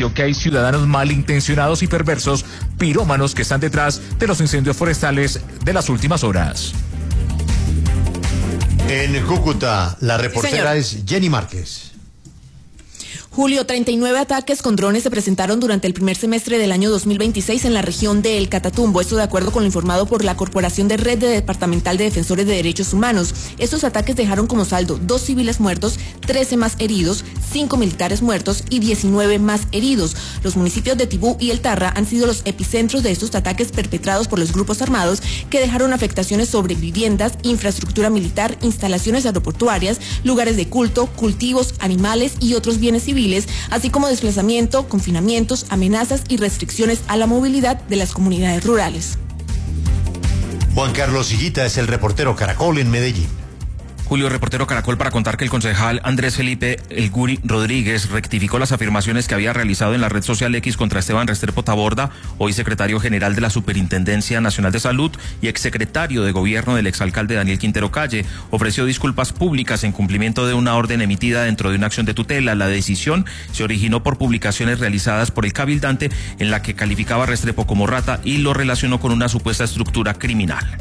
que hay ciudadanos malintencionados y perversos, pirómanos, que están detrás de los incendios forestales de las últimas horas. En Cúcuta, la reportera es Jenny Márquez. Julio, 39 ataques con drones se presentaron durante el primer semestre del año 2026 en la región de El Catatumbo. Esto de acuerdo con lo informado por la Corporación de Red Departamental de Defensores de Derechos Humanos. Estos ataques dejaron como saldo 2 civiles muertos, 13 más heridos, 5 militares muertos y 19 más heridos. Los municipios de Tibú y El Tarra han sido los epicentros de estos ataques perpetrados por los grupos armados, que dejaron afectaciones sobre viviendas, infraestructura militar, instalaciones aeroportuarias, lugares de culto, cultivos, animales y otros bienes civiles, así como desplazamiento, confinamientos, amenazas y restricciones a la movilidad de las comunidades rurales. Juan Carlos Higuita es el reportero Caracol en Medellín. Julio, reportero Caracol, para contar que el concejal Andrés Felipe El Guri Rodríguez rectificó las afirmaciones que había realizado en la red social X contra Esteban Restrepo Taborda, hoy secretario general de la Superintendencia Nacional de Salud y exsecretario de Gobierno del exalcalde Daniel Quintero Calle. Ofreció disculpas públicas en cumplimiento de una orden emitida dentro de una acción de tutela. La decisión se originó por publicaciones realizadas por el cabildante en la que calificaba a Restrepo como rata y lo relacionó con una supuesta estructura criminal.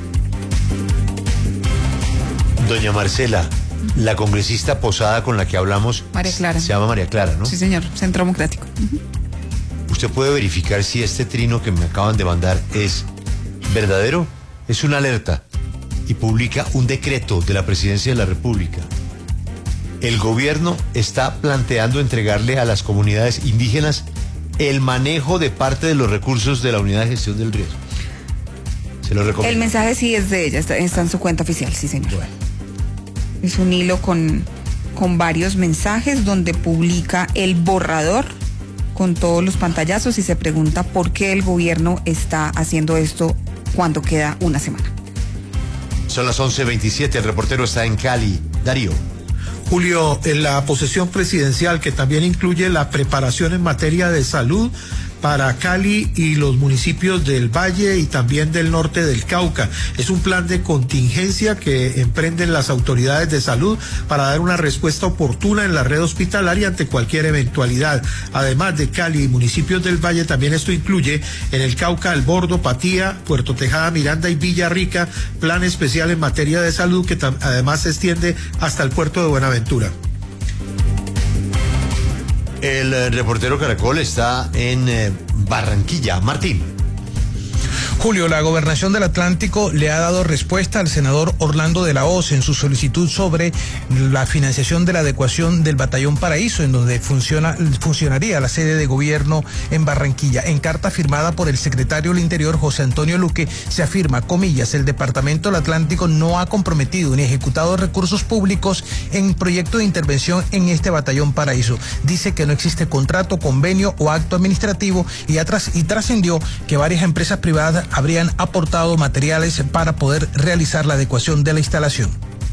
Doña Marcela, la congresista Posada con la que hablamos, María Clara. Se llama María Clara, ¿no? Sí, señor, Centro Democrático. ¿Usted puede verificar si este trino que me acaban de mandar es verdadero? Es una alerta y publica un decreto de la Presidencia de la República. El gobierno está planteando entregarle a las comunidades indígenas el manejo de parte de los recursos de la Unidad de Gestión del Riesgo. Se lo recomiendo. El mensaje sí es de ella, está en su cuenta oficial, sí, señor. Bueno. Es un hilo con varios mensajes donde publica el borrador con todos los pantallazos y se pregunta por qué el gobierno está haciendo esto cuando queda una semana. Son las 11:27, el reportero está en Cali. Darío. Julio, en la posesión presidencial, que también incluye la preparación en materia de salud para Cali y los municipios del Valle y también del norte del Cauca. Es un plan de contingencia que emprenden las autoridades de salud para dar una respuesta oportuna en la red hospitalaria ante cualquier eventualidad. Además de Cali y municipios del Valle, también esto incluye en el Cauca, El Bordo, Patía, Puerto Tejada, Miranda y Villarrica, plan especial en materia de salud que además se extiende hasta el puerto de Buenaventura. El reportero Caracol está en Barranquilla. Martín. Julio, la Gobernación del Atlántico le ha dado respuesta al senador Orlando de la Hoz en su solicitud sobre la financiación de la adecuación del Batallón Paraíso, en donde funcionaría la sede de gobierno en Barranquilla. En carta firmada por el secretario del Interior, José Antonio Luque, se afirma, comillas, el Departamento del Atlántico no ha comprometido ni ejecutado recursos públicos en proyecto de intervención en este Batallón Paraíso. Dice que no existe contrato, convenio o acto administrativo y trascendió que varias empresas privadas habrían aportado materiales para poder realizar la adecuación de la instalación.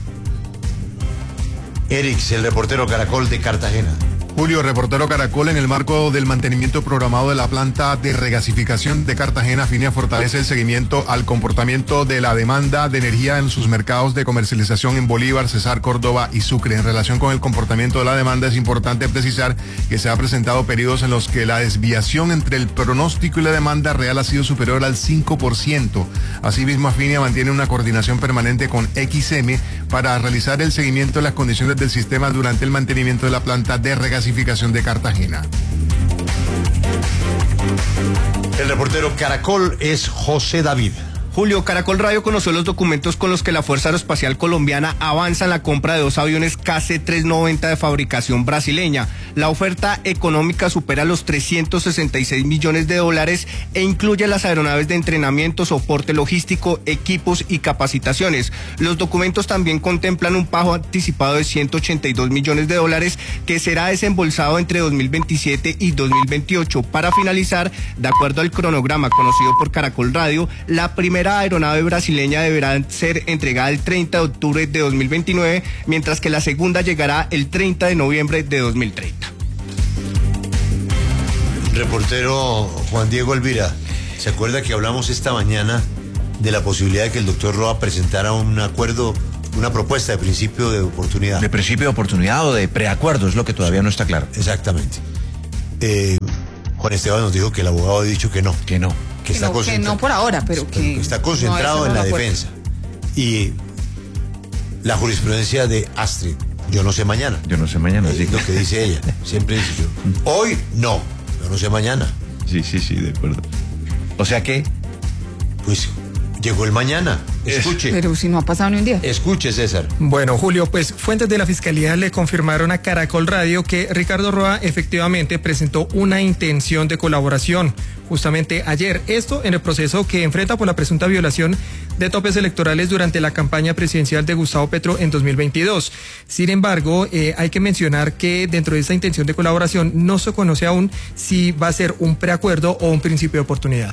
Erix, el reportero Caracol de Cartagena. Julio, reportero Caracol, en el marco del mantenimiento programado de la planta de regasificación de Cartagena, FINIA fortalece el seguimiento al comportamiento de la demanda de energía en sus mercados de comercialización en Bolívar, Cesar, Córdoba y Sucre. En relación con el comportamiento de la demanda, es importante precisar que se han presentado periodos en los que la desviación entre el pronóstico y la demanda real ha sido superior al 5%. Asimismo, FINIA mantiene una coordinación permanente con XM para realizar el seguimiento de las condiciones del sistema durante el mantenimiento de la planta de regasificación de Cartagena. El reportero Caracol es José David. Julio, Caracol Radio conoció los documentos con los que la Fuerza Aeroespacial Colombiana avanza en la compra de 2 aviones KC-390 de fabricación brasileña. La oferta económica supera los $366 millones e incluye las aeronaves de entrenamiento, soporte logístico, equipos y capacitaciones. Los documentos también contemplan un pago anticipado de $182 millones que será desembolsado entre 2027 y 2028. Para finalizar, de acuerdo al cronograma conocido por Caracol Radio, la primera aeronave brasileña deberá ser entregada el 30 de octubre de 2029, mientras que la segunda llegará el 30 de noviembre de 2030. Reportero Juan Diego Elvira, ¿se acuerda que hablamos esta mañana de la posibilidad de que el doctor Roa presentara un acuerdo, una propuesta de principio de oportunidad? De principio de oportunidad o de preacuerdo, es lo que todavía no está claro. Exactamente. Juan Esteban nos dijo que el abogado ha dicho que no. Que no por ahora, pero que está concentrado en la defensa. Y la jurisprudencia de Astrid, yo no sé mañana. Yo no sé mañana, sí. Lo que dice ella, siempre dice yo. Hoy no, yo no sé mañana. Sí, de acuerdo. O sea que... Pues llegó el mañana. Escuche. Pero si no ha pasado ni un día. Escuche, César. Bueno, Julio, pues fuentes de la Fiscalía le confirmaron a Caracol Radio que Ricardo Roa efectivamente presentó una intención de colaboración justamente ayer. Esto en el proceso que enfrenta por la presunta violación de topes electorales durante la campaña presidencial de Gustavo Petro en 2022. Sin embargo, hay que mencionar que dentro de esta intención de colaboración no se conoce aún si va a ser un preacuerdo o un principio de oportunidad.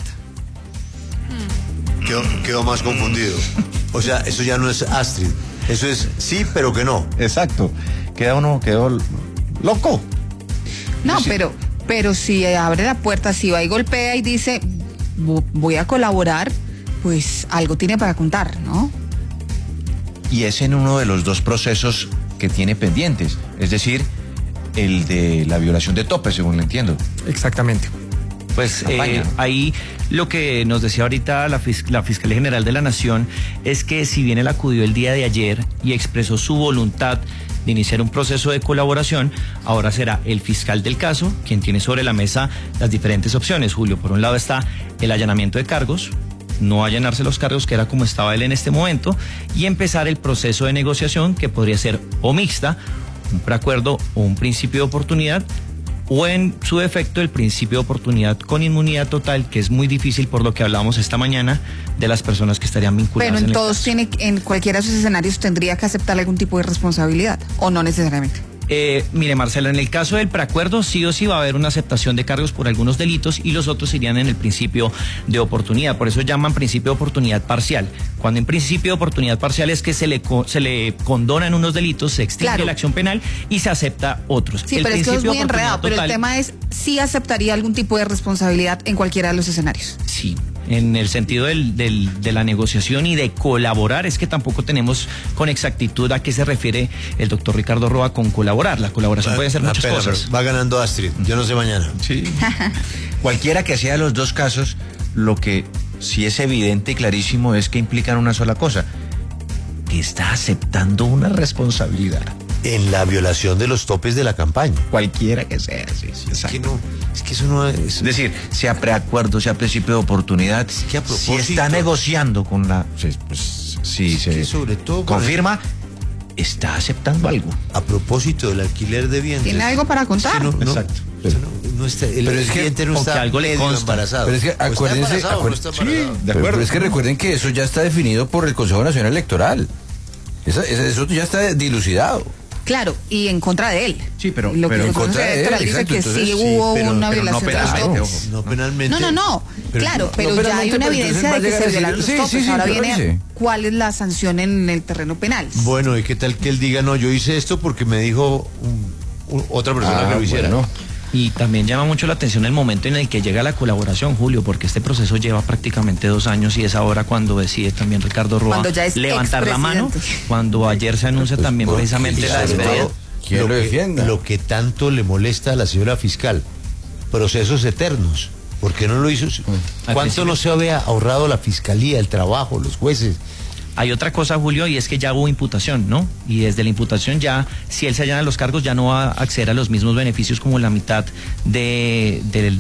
Quedó más confundido. O sea, eso ya no es Astrid. Eso es sí, pero que no. Exacto. Quedó loco. No, pero si abre la puerta, si va y golpea y dice, voy a colaborar, pues algo tiene para contar, ¿no? Y es en uno de los dos procesos que tiene pendientes. Es decir, el de la violación de tope, según lo entiendo. Exactamente. Pues ahí lo que nos decía ahorita la Fiscalía General de la Nación es que si bien él acudió el día de ayer y expresó su voluntad de iniciar un proceso de colaboración, ahora será el fiscal del caso quien tiene sobre la mesa las diferentes opciones, Julio. Por un lado está el allanamiento de cargos, no allanarse los cargos, que era como estaba él en este momento, y empezar el proceso de negociación, que podría ser o mixta, un preacuerdo o un principio de oportunidad, o en su defecto el principio de oportunidad con inmunidad total, que es muy difícil por lo que hablábamos esta mañana de las personas que estarían vinculadas. Pero en cualquiera de esos escenarios tendría que aceptar algún tipo de responsabilidad, o no necesariamente. Mire, Marcela, en el caso del preacuerdo sí o sí va a haber una aceptación de cargos por algunos delitos y los otros irían en el principio de oportunidad. Por eso llaman principio de oportunidad parcial. Cuando en principio de oportunidad parcial es que se le condonan unos delitos, se extingue la acción penal y se acepta otros. Sí, pero es que es muy enredado, pero el tema es si aceptaría algún tipo de responsabilidad en cualquiera de los escenarios. Sí. En el sentido de la negociación y de colaborar, es que tampoco tenemos con exactitud a qué se refiere el doctor Ricardo Roa con colaborar. La colaboración puede ser muchas cosas. Va ganando Astrid, yo no sé mañana. Sí. Cualquiera que sea los dos casos, lo que sí es evidente y clarísimo es que implican una sola cosa, que está aceptando una responsabilidad. En la violación de los topes de la campaña. Cualquiera que sea, sí, exacto. Es que eso no es... Es decir, sea preacuerdo, sea principio de oportunidad, es que a propósito, si está negociando con la... Pues, si se sobre todo confirma, está aceptando algo. A propósito del alquiler de vientres. ¿Tiene algo para contar? Exacto. No está, el cliente no está algo le consta. Embarazado. Pero es que acuérdense, pero es que recuerden que eso ya está definido por el Consejo Nacional Electoral. Eso ya está dilucidado. Claro, y en contra de él. Sí, pero en contra de él, dice que sí hubo una violación de los topes. No penalmente. No, claro, pero ya hay una evidencia de que se violaron los topes. Ahora viene cuál es la sanción en el terreno penal. Bueno, ¿y qué tal que él diga, no, yo hice esto porque me dijo otra persona que lo hiciera? Bueno. Y también llama mucho la atención el momento en el que llega la colaboración, Julio, porque este proceso lleva prácticamente 2 años y es ahora cuando decide también Ricardo Roa levantar la mano, cuando ayer se anuncia también precisamente la despedida. ¿Quién lo defienda? Lo que tanto le molesta a la señora fiscal, procesos eternos. ¿Por qué no lo hizo? ¿Cuánto no se había ahorrado la fiscalía, el trabajo, los jueces? Hay otra cosa, Julio, y es que ya hubo imputación, ¿no? Y desde la imputación ya, si él se allana los cargos, ya no va a acceder a los mismos beneficios como la mitad de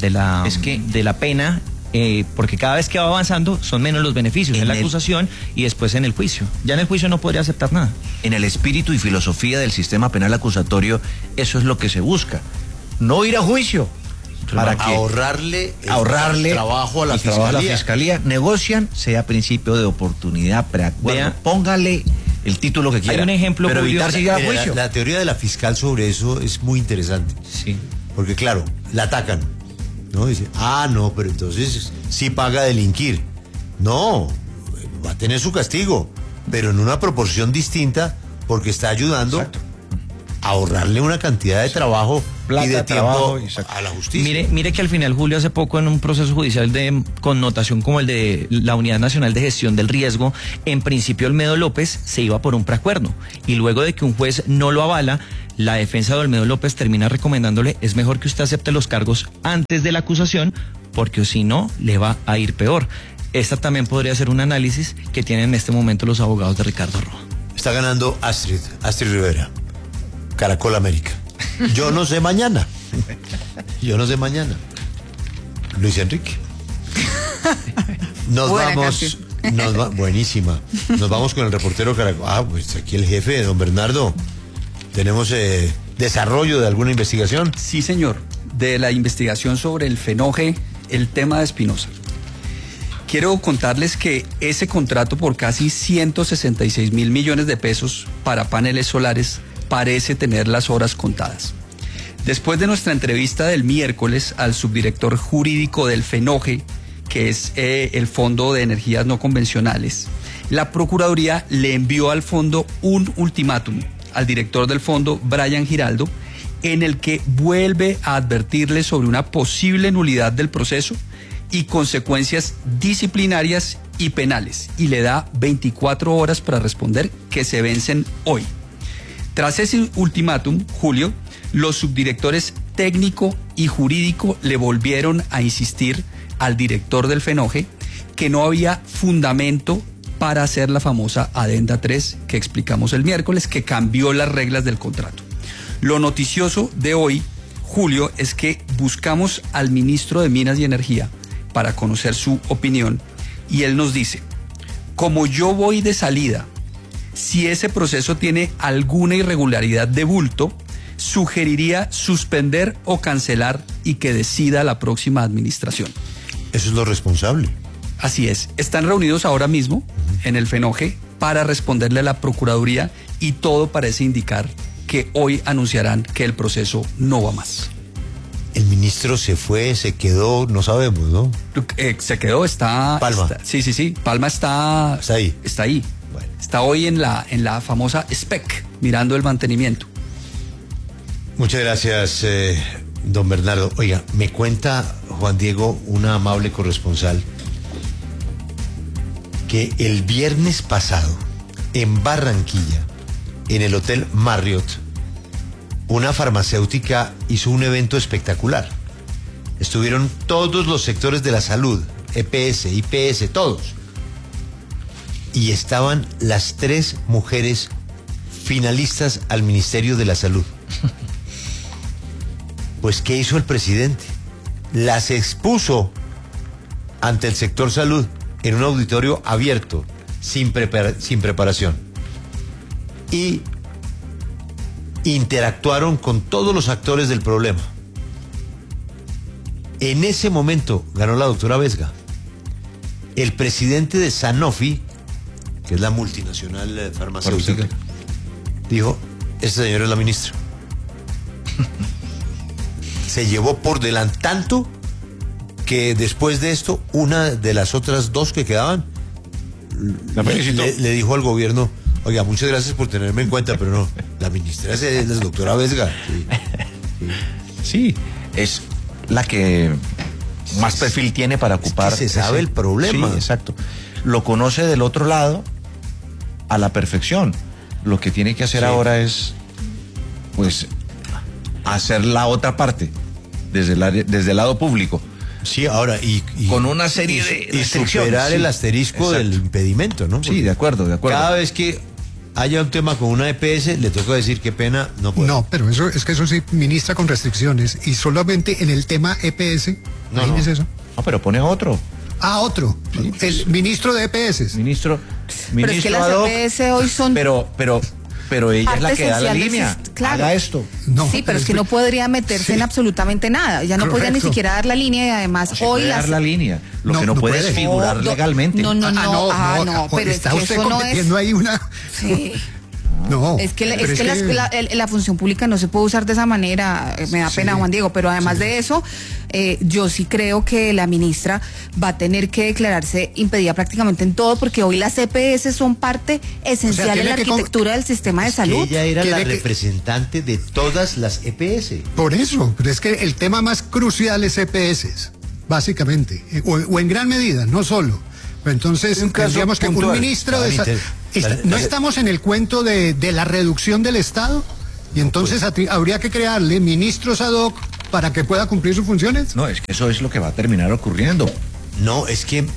la pena, porque cada vez que va avanzando son menos los beneficios en la acusación y después en el juicio. Ya en el juicio no podría aceptar nada. En el espíritu y filosofía del sistema penal acusatorio, eso es lo que se busca. No ir a juicio. Para que ahorrarle trabajo a la fiscalía. Negocian, sea principio de oportunidad, preacuerdo. Póngale el título que quiera. Hay un ejemplo, pero evitar llegar a juicio. La teoría de la fiscal sobre eso es muy interesante. Sí. Porque claro, la atacan, ¿no? Dice, no, pero entonces sí paga delinquir. No, va a tener su castigo, pero en una proporción distinta porque está ayudando a ahorrarle una cantidad de trabajo plata, y de trabajo a la justicia. Mire que al final, Julio, hace poco en un proceso judicial de connotación como el de la Unidad Nacional de Gestión del Riesgo, en principio Olmedo López se iba por un preacuerdo y luego de que un juez no lo avala, la defensa de Olmedo López termina recomendándole: es mejor que usted acepte los cargos antes de la acusación, porque si no, le va a ir peor. Esta también podría ser un análisis que tienen en este momento los abogados de Ricardo Roa. Está ganando Astrid Rivera, Caracol América. Yo no sé mañana. Luis Enrique. Buenísima. Nos vamos con el reportero Caracol. Pues aquí el jefe, don Bernardo. ¿Tenemos desarrollo de alguna investigación? Sí, señor. De la investigación sobre el Fenoje, el tema de Espinosa. Quiero contarles que ese contrato por casi 166 mil millones de pesos para paneles solares parece tener las horas contadas. Después de nuestra entrevista del miércoles al subdirector jurídico del Fenoje, que es el Fondo de Energías No Convencionales, la Procuraduría le envió al fondo un ultimátum al director del fondo, Brian Giraldo, en el que vuelve a advertirle sobre una posible nulidad del proceso y consecuencias disciplinarias y penales, y le da 24 horas para responder, que se vencen hoy. Tras ese ultimátum, Julio, los subdirectores técnico y jurídico le volvieron a insistir al director del Fenoje que no había fundamento para hacer la famosa adenda 3 que explicamos el miércoles, que cambió las reglas del contrato. Lo noticioso de hoy, Julio, es que buscamos al ministro de Minas y Energía para conocer su opinión, y él nos dice: como yo voy de salida, si ese proceso tiene alguna irregularidad de bulto, sugeriría suspender o cancelar y que decida la próxima administración. Eso es lo responsable. Así es. Están reunidos ahora mismo en el Fenoje para responderle a la Procuraduría, y todo parece indicar que hoy anunciarán que el proceso no va más. El ministro se fue, se quedó, no sabemos, ¿no? Se quedó, está... Palma. Sí. Palma está ahí. Está ahí. Bueno. Está hoy en la famosa SPEC, mirando el mantenimiento. Muchas gracias, don Bernardo. Oiga, me cuenta Juan Diego, una amable corresponsal, que el viernes pasado, en Barranquilla, en el Hotel Marriott, una farmacéutica hizo un evento espectacular. Estuvieron todos los sectores de la salud, EPS, IPS, todos. Y estaban las 3 mujeres finalistas al Ministerio de la Salud. Pues, ¿qué hizo el presidente? Las expuso ante el sector salud en un auditorio abierto, sin preparación. Y interactuaron con todos los actores del problema. En ese momento ganó la doctora Vesga. El presidente de Sanofi, que es la multinacional farmacéutica, dijo: esta señora es la ministra. Se llevó por delante, tanto que después de esto, una de las otras 2 que quedaban le dijo al gobierno: oiga, muchas gracias por tenerme en cuenta, pero no, la ministra es la doctora Vesga. Sí, es la que más perfil tiene para ocupar. Es que se sabe el problema. Sí, exacto. Lo conoce del otro lado a la perfección. Lo que tiene que hacer ahora es, pues, hacer la otra parte desde el lado público. Sí, ahora y con una serie de restricciones. Superar el asterisco del impedimento, ¿no? Porque sí, de acuerdo. Cada vez que haya un tema con una EPS, le toca decir qué pena, no puede. No, pero eso sí ministra con restricciones, y solamente en el tema EPS, imagínese eso. No, pero pone otro. Otro. Sí, pues, el ministro de EPS. Ministro pero es que las EPS hoy son... Pero ella es la que da la línea. Claro. Haga esto. No, sí, pero es que no podría meterse en absolutamente nada. Ya no podría ni siquiera dar la línea, y además hoy puede dar la línea. Lo que no puede es figurar legalmente. No, pero está es que usted eso no es... ahí una... Sí. No. Es que la función pública no se puede usar de esa manera. Me da pena, Juan Diego, pero además de eso, yo sí creo que la ministra va a tener que declararse impedida prácticamente en todo, porque hoy las EPS son parte esencial en la arquitectura del sistema de salud. Ella era la representante de todas las EPS. Por eso, pero es que el tema más crucial es EPS, básicamente, o en gran medida, no solo. Pero entonces, tendríamos que un ministro de no estamos en el cuento de la reducción del Estado, y entonces habría que crearle ministros ad hoc para que pueda cumplir sus funciones. No, es que eso es lo que va a terminar ocurriendo. No, es que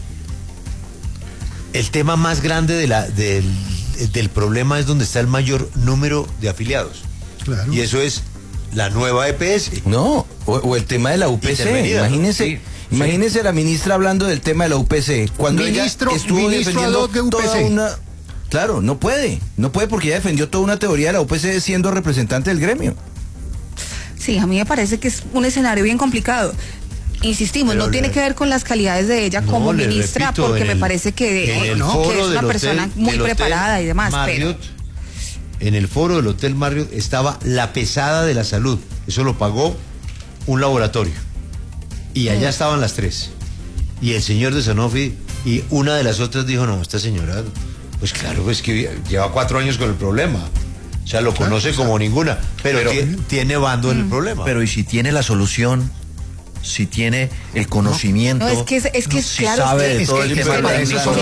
el tema más grande del problema es donde está el mayor número de afiliados. Claro. Y eso es la nueva EPS. No, o el tema de la UPC. Imagínense. Sí. Imagínense la ministra hablando del tema de la UPC. Cuando ella estuvo defendiendo de UPC. Toda una... Claro, no puede porque ella defendió toda una teoría de la UPC siendo representante del gremio. Sí, a mí me parece que es un escenario bien complicado. Insistimos, no tiene que ver con las calidades de ella como ministra, repito, porque me parece que es una persona muy preparada y demás. Marriott, en el foro del Hotel Marriott estaba la pesada de la salud. Eso lo pagó un laboratorio. Y allá estaban las tres. Y el señor de Sanofi y una de las otras dijo, no, esta señora, pues claro, pues que lleva 4 años con el problema. O sea, lo conoce como ninguna, pero tiene bando en el problema. Pero ¿y si tiene la solución? Si tiene el conocimiento, si claro, sabe de todo el tema,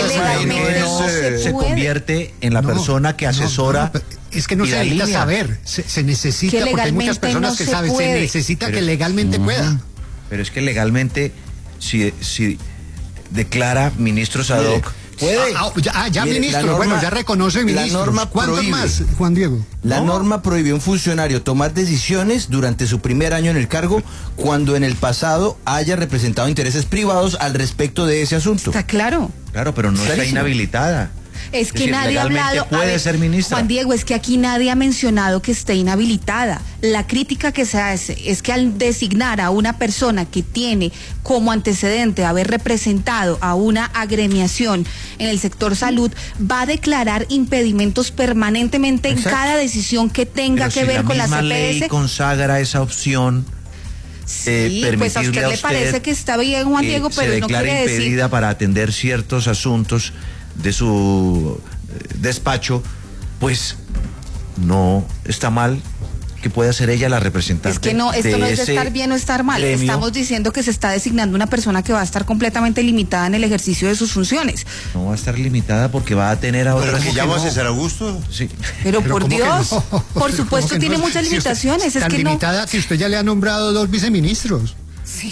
se convierte en la persona que asesora. Es que no se necesita saber, se necesita, porque hay muchas personas que saben, se necesita que legalmente pueda. Pero es que legalmente, si declara ministros ad hoc, puede. Ya ministro, norma, bueno, ya reconoce ministros. La norma ¿Cuántos más, Juan Diego? La norma prohibió a un funcionario tomar decisiones durante su primer año en el cargo cuando en el pasado haya representado intereses privados al respecto de ese asunto. Está claro. Claro, pero no está inhabilitada. Es que nadie ha hablado. Puede ser ministra. Juan Diego, es que aquí nadie ha mencionado que esté inhabilitada. La crítica que se hace es que al designar a una persona que tiene como antecedente haber representado a una agremiación en el sector salud, va a declarar impedimentos permanentemente en cada decisión que tenga que ver con las EPS. La ley consagra esa opción. Sí, pues a usted le parece que está bien, Juan Diego, pero no quiere decir. Impedida para atender ciertos asuntos de su despacho, pues no está mal que pueda ser ella la representante. Es que no, esto no es de estar bien o estar mal. Gremio. Estamos diciendo que se está designando una persona que va a estar completamente limitada en el ejercicio de sus funciones. No va a estar limitada porque va a tener a otras. ¿Pero que llama a César Augusto? Sí. Pero por Dios, por supuesto tiene muchas limitaciones. Si usted, es que limitada, que usted ya le ha nombrado 2 viceministros. Sí.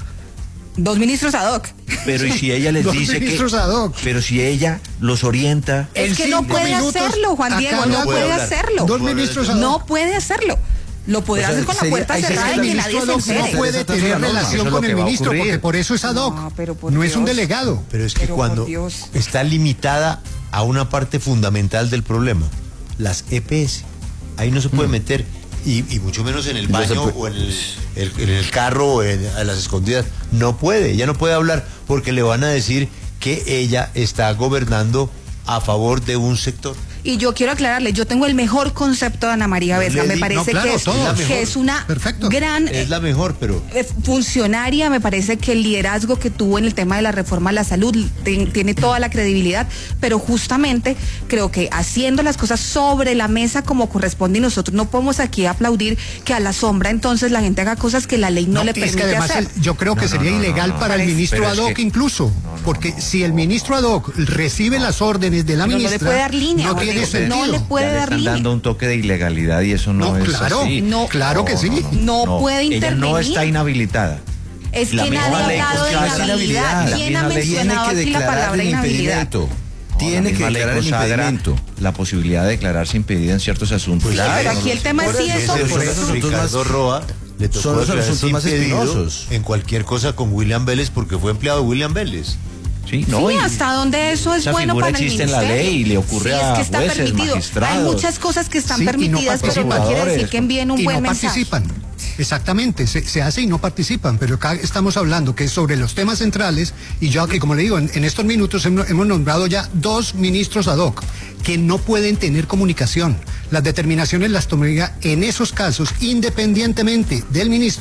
2 ministros ad hoc. Pero y si ella les dice que, pero si ella los orienta. Es que no puede hacerlo, Juan Diego, no puede hacerlo. 2 ministros ad hoc. No puede hacerlo. Lo podrá hacer con la puerta cerrada y que nadie se entere. No puede tener relación con el ministro, porque por eso es ad hoc. No es un delegado. Pero es que cuando está limitada a una parte fundamental del problema, las EPS, ahí no se puede meter. Y mucho menos en el baño o en el carro o a las escondidas. No puede, ella no puede hablar porque le van a decir que ella está gobernando a favor de un sector. Y yo quiero aclararle, yo tengo el mejor concepto de Ana María Vesga, me parece que es una gran es la mejor, pero funcionaria, me parece que el liderazgo que tuvo en el tema de la reforma a la salud tiene toda la credibilidad, pero justamente creo que haciendo las cosas sobre la mesa como corresponde, y nosotros no podemos aquí aplaudir que a la sombra entonces la gente haga cosas que la ley no le permite además hacer. Yo creo que sería ilegal para el ministro ad hoc incluso, porque si el ministro ad hoc recibe las órdenes de la ministra, no le puede dar línea, no tiene sentido. No le puede dar línea. Están dando un toque de ilegalidad y eso no es así. Claro que sí. No puede intervenir. Ella no está inhabilitada. Es que nadie ha hablado de inhabilidad. ¿Quién ha mencionado aquí la palabra inhabilidad? Tiene que declarar el impedimento. La posibilidad de declararse impedida en ciertos asuntos. Sí, pero aquí el tema es si eso. Por eso Ricardo Roa le tocó declararse impedido en cualquier cosa con William Vélez porque fue empleado de William Vélez. Sí, hasta donde eso es bueno para el ministerio. Existe en la ley y le ocurre a jueces, magistrados. Hay muchas cosas que están permitidas, pero no quiere decir que envíen un buen mensaje. Participan. Exactamente, se hace y no participan, pero acá estamos hablando que es sobre los temas centrales, y yo aquí, como le digo, en estos minutos hemos nombrado ya 2 ministros ad hoc que no pueden tener comunicación. Las determinaciones las tomaría en esos casos, independientemente del ministro,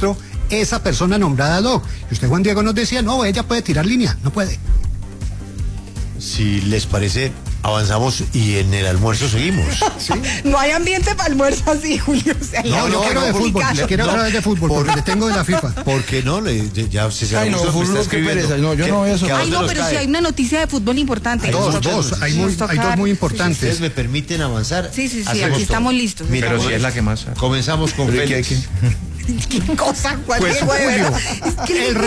esa persona nombrada ad hoc. Y usted, Juan Diego, nos decía, no, ella puede tirar línea, no puede. Si les parece, avanzamos y en el almuerzo seguimos. ¿Sí? No hay ambiente para almuerzo así, Julio. O sea, yo quiero de fútbol, quiero hablar de fútbol, porque le tengo de la FIFA. Porque no, ya se Ay, no, fútbol, qué pereza. No, yo no voy a eso. Ay, no, pero si hay una noticia de fútbol importante. Hay dos muy importantes. Si ustedes me permiten avanzar. Sí, aquí estamos listos. Mira, pero si es la que más. Comenzamos con Félix. ¿Qué cosa? Pues Julio, el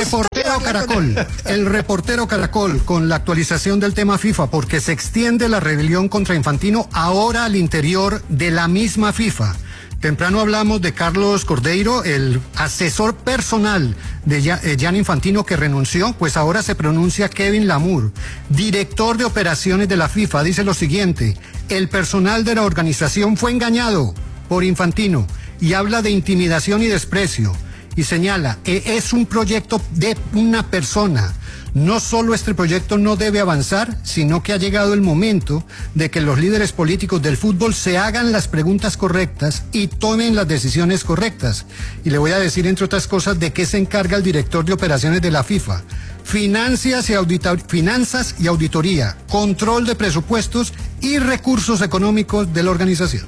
reportero Caracol con la actualización del tema FIFA, porque se extiende la rebelión contra Infantino ahora al interior de la misma FIFA. Temprano hablamos de Carlos Cordeiro, el asesor personal de Gianni Infantino, que renunció, pues ahora se pronuncia Kevin Lamour, director de operaciones de la FIFA, dice lo siguiente: el personal de la organización fue engañado por Infantino y habla de intimidación y desprecio, y señala que es un proyecto de una persona. No solo este proyecto no debe avanzar, sino que ha llegado el momento de que los líderes políticos del fútbol se hagan las preguntas correctas y tomen las decisiones correctas. Y le voy a decir, entre otras cosas, de qué se encarga el director de operaciones de la FIFA: finanzas y auditoría, control de presupuestos y recursos económicos de la organización.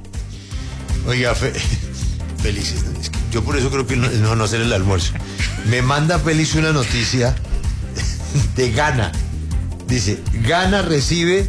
Oiga, Félix, yo por eso creo que no hacer el almuerzo. Me manda Félix una noticia de Ghana. Dice, Ghana recibe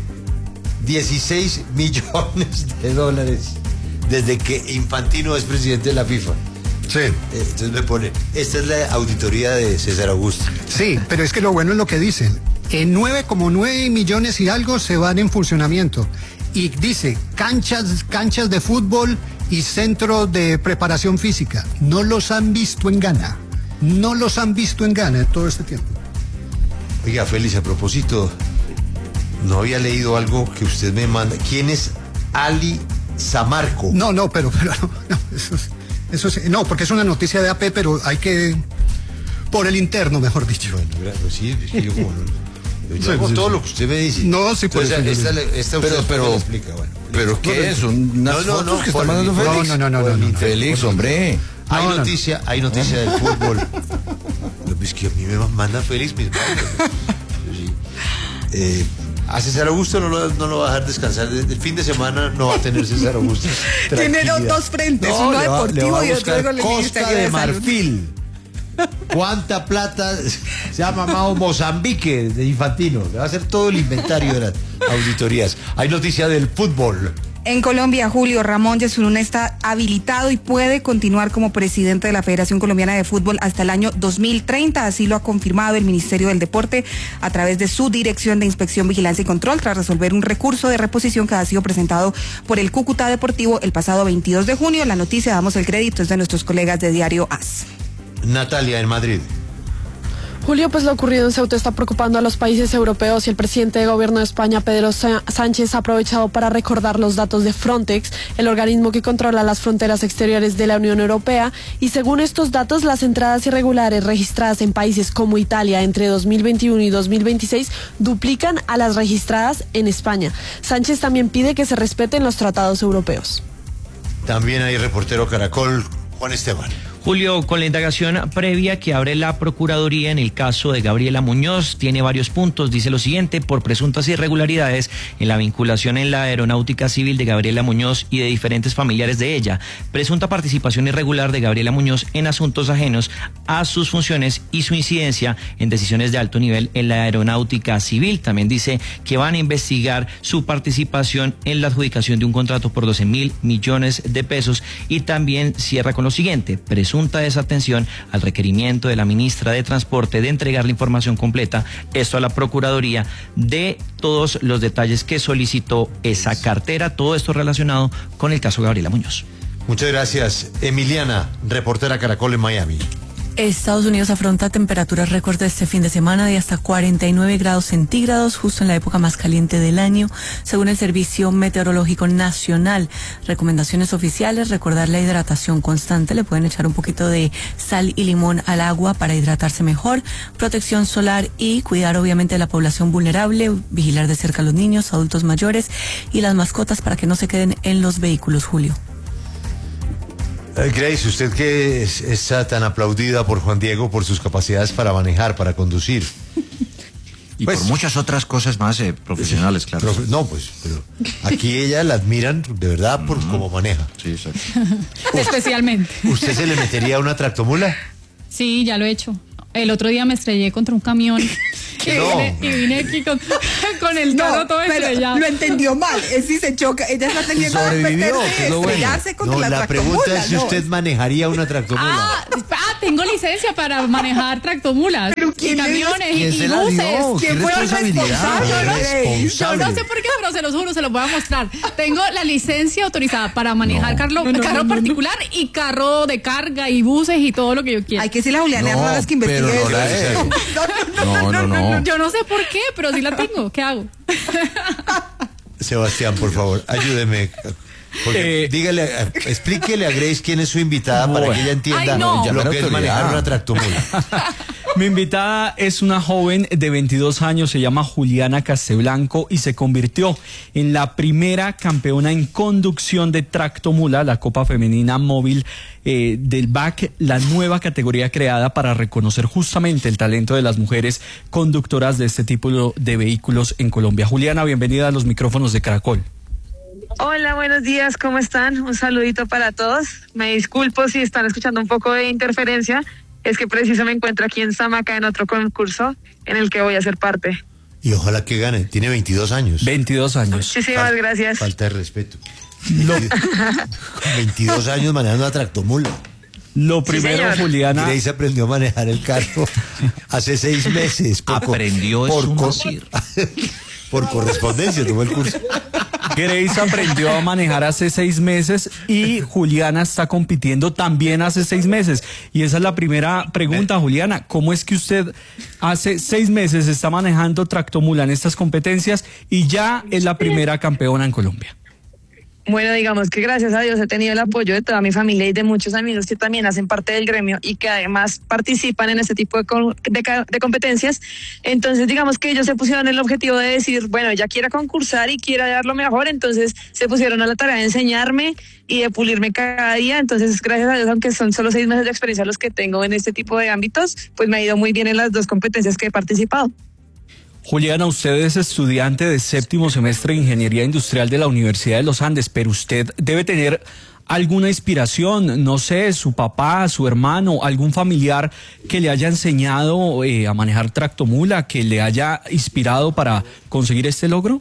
16 millones de dólares desde que Infantino es presidente de la FIFA. Sí. Entonces me pone, esta es la auditoría de César Augusto. Sí, pero es que lo bueno es lo que dicen. 9,9 millones y algo se van en funcionamiento. Y dice, canchas de fútbol y centro de preparación física. No los han visto en Ghana. No los han visto en Ghana en todo este tiempo. Oiga, Félix, a propósito, no había leído algo que usted me manda. ¿Quién es Ali Samarco? No, pero no, eso es, no, porque es una noticia de AP, pero hay que, por el interno, mejor dicho. Bueno, pues sí, es que yo como yo hago todo lo que usted me dice. No, sí, pues esta usted pero me explica, bueno. ¿Pero qué es? ¿Unas fotos que está mandando Félix? No. Félix, hombre. Hay noticia del fútbol. Es que a mí me manda Félix mis manos. A César Augusto no lo va a dejar descansar. El fin de semana no va a tener César Augusto. Tiene dos frentes, uno deportivo y otro de Costa de Marfil. ¿Cuánta plata se ha mamado Mozambique de Infantino? Le va a hacer todo el inventario de las auditorías. Hay noticia del fútbol. En Colombia, Julio, Ramón Yesurún está habilitado y puede continuar como presidente de la Federación Colombiana de Fútbol hasta el año 2030. Así lo ha confirmado el Ministerio del Deporte a través de su Dirección de Inspección, Vigilancia y Control, tras resolver un recurso de reposición que ha sido presentado por el Cúcuta Deportivo el pasado 22 de junio. La noticia, damos el crédito, es de nuestros colegas de Diario AS. Natalia, en Madrid. Julio, pues lo ocurrido en Ceuta está preocupando a los países europeos y el presidente de gobierno de España, Pedro Sánchez, ha aprovechado para recordar los datos de Frontex, el organismo que controla las fronteras exteriores de la Unión Europea, y según estos datos, las entradas irregulares registradas en países como Italia entre 2021 y 2026 duplican a las registradas en España. Sánchez también pide que se respeten los tratados europeos. También hay reportero Caracol, Juan Esteban. Julio, con la indagación previa que abre la Procuraduría en el caso de Gabriela Muñoz, tiene varios puntos. Dice lo siguiente: por presuntas irregularidades en la vinculación en la aeronáutica civil de Gabriela Muñoz y de diferentes familiares de ella, presunta participación irregular de Gabriela Muñoz en asuntos ajenos a sus funciones y su incidencia en decisiones de alto nivel en la aeronáutica civil. También dice que van a investigar su participación en la adjudicación de un contrato por 12.000 millones de pesos, y también cierra con lo siguiente: presunta desatención al requerimiento de la ministra de Transporte de entregar la información completa, esto a la Procuraduría, de todos los detalles que solicitó esa cartera. Todo esto relacionado con el caso Gabriela Muñoz. Muchas gracias. Emiliana, reportera Caracol en Miami. Estados Unidos afronta temperaturas récord este fin de semana de hasta 49 grados centígrados, justo en la época más caliente del año, según el Servicio Meteorológico Nacional. Recomendaciones oficiales: recordar la hidratación constante, le pueden echar un poquito de sal y limón al agua para hidratarse mejor, protección solar y cuidar obviamente de la población vulnerable, vigilar de cerca a los niños, adultos mayores y las mascotas para que no se queden en los vehículos, Julio. Grace, usted que está tan aplaudida por Juan Diego por sus capacidades para manejar, para conducir. Y pues, por muchas otras cosas más profesionales, claro. No, pues, pero aquí ella la admiran de verdad por cómo maneja. Sí, exacto. Especialmente. ¿Usted se le metería a una tractomula? Sí, ya lo he hecho. El otro día me estrellé contra un camión y vine aquí con el carro todo estrellado. Lo entendió mal. Él sí se choca. Ella está teniendo estrellarse contra la tractomula. La pregunta es si usted manejaría una tractomula. Tengo licencia para manejar tractomulas y camiones y buses. ¿Quién fue el responsable? Yo no sé por qué, pero se los juro, se los voy a mostrar. Tengo la licencia autorizada para manejar carro particular y carro de carga y buses y todo lo que yo quiera. Hay que decirle a Juliana Hernández que investigue eso. No. Yo no sé por qué, pero sí la tengo. ¿Qué hago? Sebastián, por favor, ayúdeme. Explíquele a Grace quién es su invitada para que ella entienda lo que es manejar una tractomula. Mi invitada es una joven de 22 años, se llama Juliana Casteblanco y se convirtió en la primera campeona en conducción de tractomula, la Copa Femenina Móvil del BAC, la nueva categoría creada para reconocer justamente el talento de las mujeres conductoras de este tipo de vehículos en Colombia. Juliana, bienvenida a los micrófonos de Caracol. Hola, buenos días, ¿cómo están? Un saludito para todos. Me disculpo si están escuchando un poco de interferencia, es que preciso me encuentro aquí en Samaca en otro concurso en el que voy a ser parte. Y ojalá que gane, tiene 22 años. 22 años. Muchísimas gracias. Falta de respeto. 22 años manejando una tractomula. Lo primero, sí, Juliana. Grace aprendió a manejar el carro hace 6 meses. Por correspondencia tomó el curso. Grace aprendió a manejar hace 6 meses y Juliana está compitiendo también hace 6 meses. Y esa es la primera pregunta, Juliana. ¿Cómo es que usted hace 6 meses está manejando tractomula en estas competencias y ya es la primera campeona en Colombia? Bueno, digamos que gracias a Dios he tenido el apoyo de toda mi familia y de muchos amigos que también hacen parte del gremio y que además participan en este tipo de competencias. Entonces, digamos que ellos se pusieron el objetivo de decir, bueno, ella quiere concursar y quiere dar lo mejor, entonces se pusieron a la tarea de enseñarme y de pulirme cada día. Entonces, gracias a Dios, aunque son solo 6 meses de experiencia los que tengo en este tipo de ámbitos, pues me ha ido muy bien en las 2 competencias que he participado. Juliana, usted es estudiante de 7º semestre de Ingeniería Industrial de la Universidad de los Andes, pero usted debe tener alguna inspiración, no sé, su papá, su hermano, algún familiar que le haya enseñado a manejar tractomula, que le haya inspirado para conseguir este logro.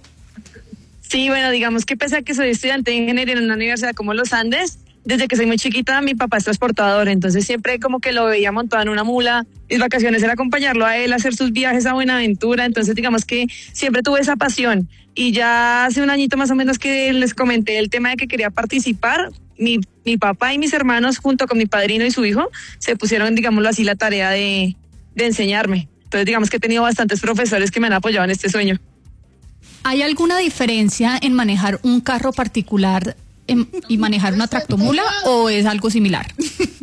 Sí, bueno, digamos que pese a que soy estudiante de Ingeniería en una universidad como los Andes, desde que soy muy chiquita, mi papá es transportador, entonces siempre como que lo veía montado en una mula. Mis vacaciones era acompañarlo a él a hacer sus viajes a Buenaventura, entonces digamos que siempre tuve esa pasión. Y ya hace un añito más o menos que les comenté el tema de que quería participar, mi papá y mis hermanos junto con mi padrino y su hijo se pusieron, digámoslo así, la tarea de enseñarme. Entonces digamos que he tenido bastantes profesores que me han apoyado en este sueño. ¿Hay alguna diferencia en manejar un carro particular y manejar una tractomula o es algo similar?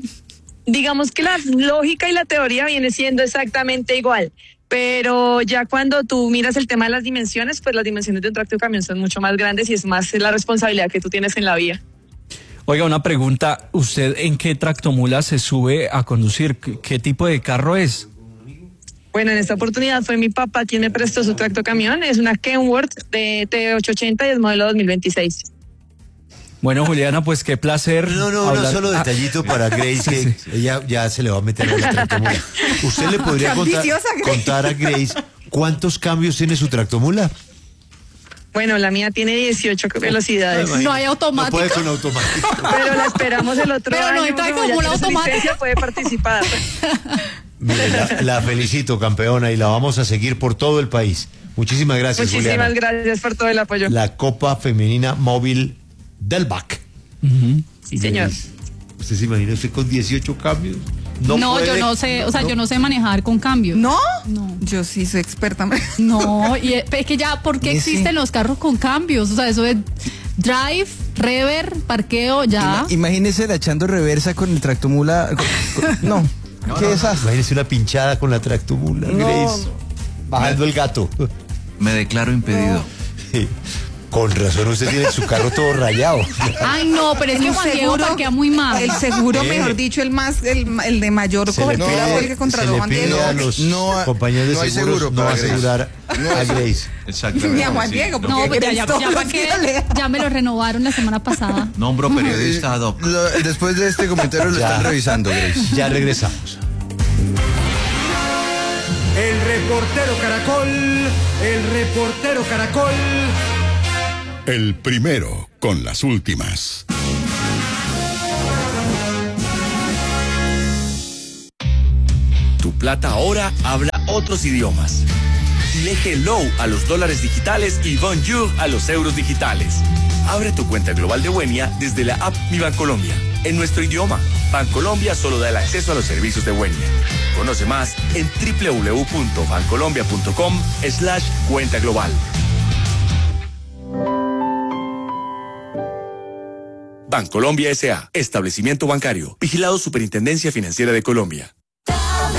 Digamos que la lógica y la teoría viene siendo exactamente igual, pero ya cuando tú miras el tema de las dimensiones, pues las dimensiones de un tractocamión son mucho más grandes y es más la responsabilidad que tú tienes en la vía. Oiga, una pregunta, ¿usted en qué tractomula se sube a conducir? ¿Qué tipo de carro es? Bueno, en esta oportunidad fue mi papá quien me prestó su tractocamión, es una Kenworth de T880 y es modelo 2026. Bueno, Juliana, pues qué placer. No, solo detallito para Grace, que ella ya se le va a meter a la tractomula. ¿Usted le podría contar a Grace cuántos cambios tiene su tractomula? Bueno, la mía tiene 18 velocidades. No hay automático. No puede con automático. Pero la esperamos el otro año. Pero no hay tractomula automática. Puede participar. Mire, la felicito, campeona, y la vamos a seguir por todo el país. Muchísimas gracias, Juliana. Muchísimas gracias por todo el apoyo. La Copa Femenina Móvil del BAC. Sí, señor. ¿Usted se imagina usted con 18 cambios? No, yo no sé, o sea, yo no sé manejar con cambios. ¿No? No. Yo sí soy experta. No, y es que ya, ¿por qué existen los carros con cambios? O sea, eso es drive, rever, parqueo, ya. Imagínese la echando reversa con el tractomula. No. ¿Qué es eso? Imagínese una pinchada con la tractomula, Grace. Bajando el gato. Me declaro impedido. Sí. Con razón usted tiene su carro todo rayado. Ay, no, pero es que Juan Diego parquea muy mal. El seguro, mejor dicho, el de mayor cobertura fue el que contrató Juan Diego. A los compañeros de seguros no asegurar a Grace. Exactamente. Ni a Juan Diego. No, pero ya me lo renovaron la semana pasada. Nombro periodista ad hoc. Después de este comentario lo están revisando, Grace. Ya regresamos. El reportero Caracol. El primero con las últimas. Tu plata ahora habla otros idiomas. Dile hello a los dólares digitales y bonjour a los euros digitales. Abre tu cuenta global de Buenia desde la app Mi Bancolombia. En nuestro idioma, Bancolombia solo da el acceso a los servicios de Buenia. Conoce más en www.bancolombia.com/cuenta global. Bancolombia S.A. Establecimiento bancario. Vigilado Superintendencia Financiera de Colombia.